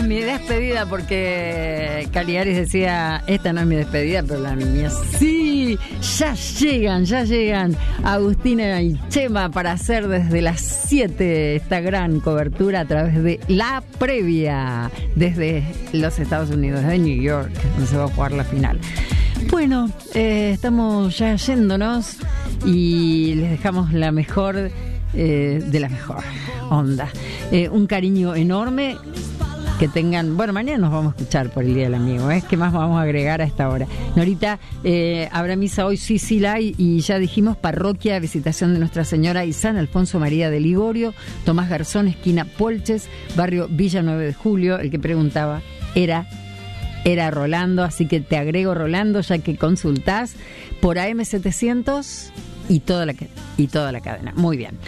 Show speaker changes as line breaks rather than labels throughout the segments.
mi despedida, porque Caligaris decía, esta no es mi despedida, pero la mía sí. Ya llegan Agustina y Chema para hacer desde las 7 esta gran cobertura a través de La Previa, desde los Estados Unidos, de New York, donde se va a jugar la final. Bueno, estamos ya yéndonos y les dejamos la mejor de la mejor onda. Un cariño enorme. Que tengan... Bueno, mañana nos vamos a escuchar por el Día del Amigo, ¿eh? ¿Qué más vamos a agregar a esta hora? Norita, habrá misa hoy, sí la hay, y ya dijimos, parroquia, visitación de Nuestra Señora y San Alfonso María de Ligorio, Tomás Garzón, esquina Polches, barrio Villa 9 de Julio. El que preguntaba era Rolando, así que te agrego, Rolando, ya que consultás por AM700 y toda la cadena. Muy bien.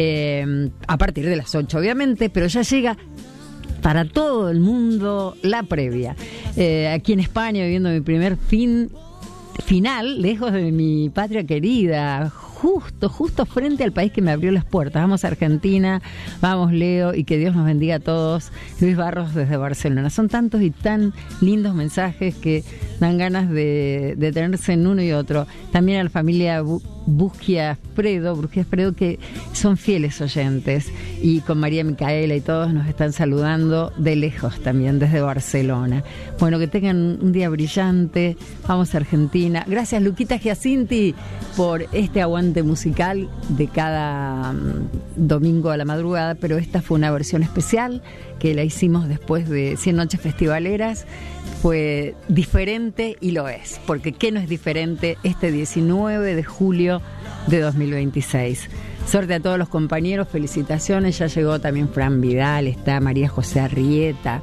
A partir de las 8, obviamente, pero ya llega para todo el mundo La Previa. Aquí en España, viviendo mi primer final, lejos de mi patria querida, justo frente al país que me abrió las puertas. Vamos a Argentina, vamos Leo, y que Dios nos bendiga a todos. Luis Barros desde Barcelona. Son tantos y tan lindos mensajes que dan ganas de tenerse en uno y otro. También a la familia Busquia Fredo, que son fieles oyentes, y con María Micaela y todos nos están saludando de lejos también, desde Barcelona. Bueno, que tengan un día brillante. Vamos a Argentina. Gracias, Luquita Giacinti, por este aguante musical de cada domingo a la madrugada, pero esta fue una versión especial que la hicimos después de 100 noches festivaleras. Fue diferente, y lo es, porque ¿qué no es diferente este 19 de julio de 2026? Suerte a todos los compañeros, felicitaciones. Ya llegó también Fran Vidal, está María José Arrieta,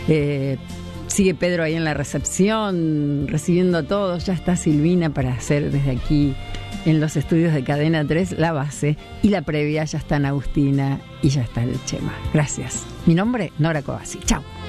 sigue Pedro ahí en la recepción recibiendo a todos. Ya está Silvina para hacer desde aquí en los estudios de Cadena 3 la base, y La Previa. Ya están Agustina y ya está el Chema. Gracias. Mi nombre, Nora Covasi. Chao.